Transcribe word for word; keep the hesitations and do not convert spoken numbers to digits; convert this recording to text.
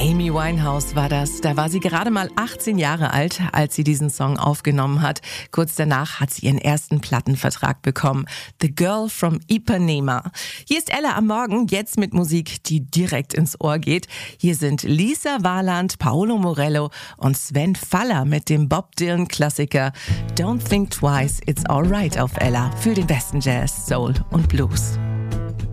Amy Winehouse war das. Da war sie gerade mal achtzehn Jahre alt, als sie diesen Song aufgenommen hat. Kurz danach hat sie ihren ersten Plattenvertrag bekommen. The Girl from Ipanema. Hier ist Ella am Morgen, jetzt mit Musik, die direkt ins Ohr geht. Hier sind Lisa Warland, Paolo Morello und Sven Faller mit dem Bob Dylan-Klassiker Don't Think Twice, It's Alright auf Ella für den besten Jazz, Soul und Blues.